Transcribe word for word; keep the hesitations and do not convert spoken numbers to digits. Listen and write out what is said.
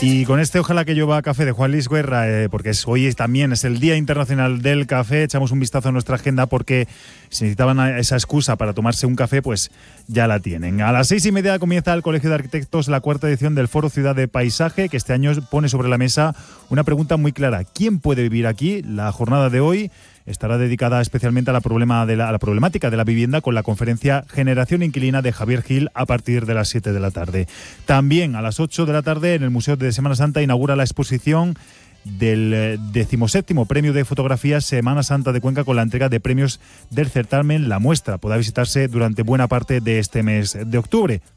Y con este Ojalá que llueva café de Juan Luis Guerra, eh, porque es, hoy es, también es el Día Internacional del Café, echamos un vistazo a nuestra agenda porque si necesitaban esa excusa para tomarse un café, pues ya la tienen. A las seis y media comienza el Colegio de Arquitectos la cuarta edición del Foro Ciudad de Paisaje, que este año pone sobre la mesa una pregunta muy clara. ¿Quién puede vivir aquí? La jornada de hoy estará dedicada especialmente a la, problema de la, a la problemática de la vivienda con la conferencia Generación Inquilina de Javier Gil a partir de las siete de la tarde. También a las ocho de la tarde en el Museo de Semana Santa inaugura la exposición del decimoséptimo Premio de Fotografía Semana Santa de Cuenca con la entrega de premios del certamen. La muestra podrá visitarse durante buena parte de este mes de octubre.